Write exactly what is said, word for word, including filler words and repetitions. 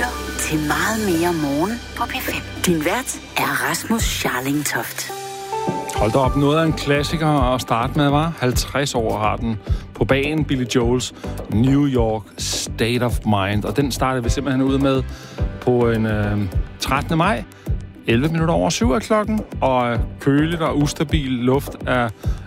lytter til Meget mere morgen på P fem. Din vært er Rasmus Scharlingtoft. Hold da op, noget af en klassiker at starte med, var. halvtreds år har den på banen, Billy Joels New York State of Mind. Og den startede vi simpelthen ud med på en øh, trettende maj. elleve minutter over syv er klokken, og køligt og ustabil luft er